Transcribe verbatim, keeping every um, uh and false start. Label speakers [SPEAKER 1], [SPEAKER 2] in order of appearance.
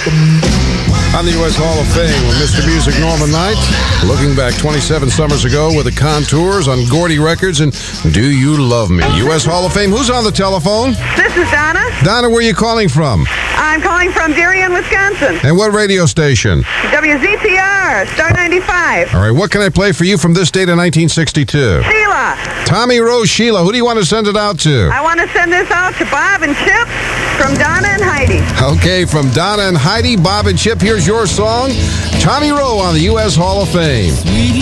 [SPEAKER 1] On the U S Hall of Fame with Mister Music Norman Knight, looking back twenty-seven summers ago with the Contours on Gordy Records and Do You Love Me? U S Hall of Fame. Who's on the telephone?
[SPEAKER 2] This is Donna.
[SPEAKER 1] Donna, where are you calling from?
[SPEAKER 2] I'm calling from Darien, Wisconsin.
[SPEAKER 1] And what radio station?
[SPEAKER 2] W Z T R, Star ninety-five.
[SPEAKER 1] All right, what can I play for you from this date in nineteen sixty-two?
[SPEAKER 2] Sheila.
[SPEAKER 1] Tommy Rose, Sheila. Who do you want to send it out to?
[SPEAKER 2] I want to send this out to Bob and Chip from Donna and Heidi.
[SPEAKER 1] Okay, from Donna and Heidi, Bob and Chip, here's your song, Tommy Rowe on the U S Hall of Fame.